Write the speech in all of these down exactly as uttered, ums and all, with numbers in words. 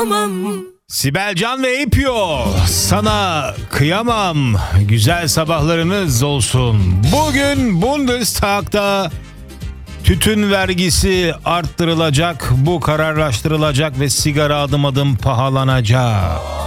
kıyamam. Sibel Can ve Eyüpyo, sana kıyamam. Güzel sabahlarınız olsun. Bugün Bundestag'da tütün vergisi arttırılacak, bu kararlaştırılacak ve sigara adım adım pahalanacak.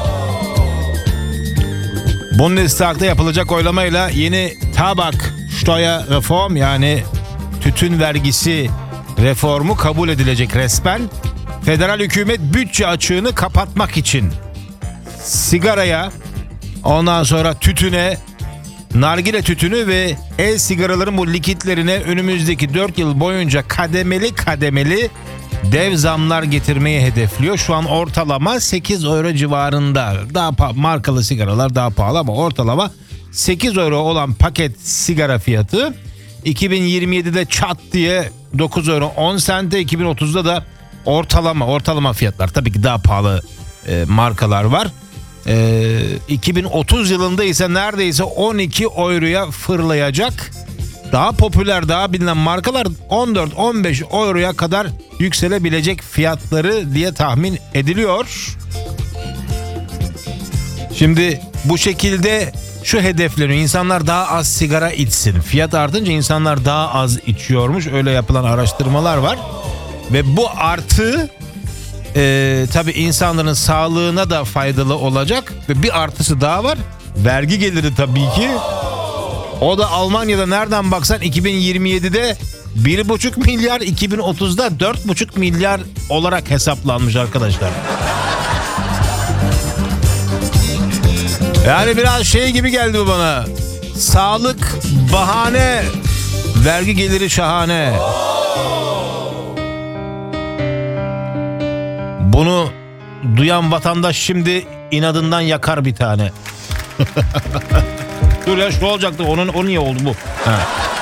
Bundestag'da yapılacak oylamayla yeni Tabak Steuerreform, yani tütün vergisi reformu kabul edilecek resmen. Federal hükümet bütçe açığını kapatmak için sigaraya, ondan sonra tütüne, nargile tütünü ve el sigaraların bu likitlerine önümüzdeki dört yıl boyunca kademeli kademeli dev zamlar getirmeyi hedefliyor. Şu an ortalama sekiz euro civarında. Daha pa- markalı sigaralar daha pahalı ama ortalama sekiz euro olan paket sigara fiyatı iki bin yirmi yedide çat diye dokuz euro on sente, iki bin otuzda da ortalama ortalama fiyatlar, tabii ki daha pahalı e, markalar var. E, iki bin otuz yılında ise neredeyse on iki euroya fırlayacak. Daha popüler, daha bilinen markalar on dört on beş euroya kadar yükselebilecek fiyatları diye tahmin ediliyor. Şimdi bu şekilde şu hedefleniyor: İnsanlar daha az sigara içsin. Fiyat artınca insanlar daha az içiyormuş. Öyle yapılan araştırmalar var. Ve bu artı e, tabii insanların sağlığına da faydalı olacak. Ve bir artısı daha var: vergi geliri tabii ki. O da Almanya'da nereden baksan iki bin yirmi yedide bir buçuk milyar, iki bin otuzda dört buçuk milyar olarak hesaplanmış arkadaşlar. Yani biraz şey gibi geldi bu bana. Sağlık bahane, vergi geliri şahane. Bunu duyan vatandaş şimdi inadından yakar bir tane. Dur ya, şu olacaktı, onun o niye oldu bu? Ha.